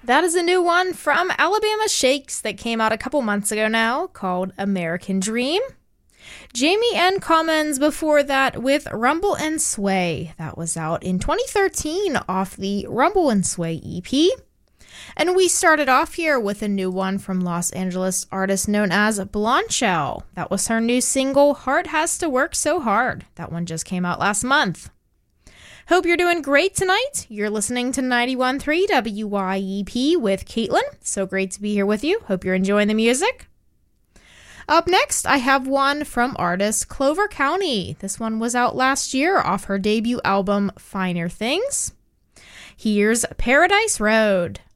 That is a new one from Alabama Shakes that came out a couple months ago now, called American Dream. Jamie N. Commons before that with Rumble and Sway. That was out in 2013 off the Rumble and Sway EP. And we started off here with a new one from Los Angeles artist known as Blondshell. That was her new single, Heart Has to Work So Hard. That one just came out last month. Hope you're doing great tonight. You're listening to 91.3 WYEP with Caitlin. So great to be here with you. Hope you're enjoying the music. Up next, I have one from artist Clover County. This one was out last year off her debut album, Finer Things. Here's Paradise Road.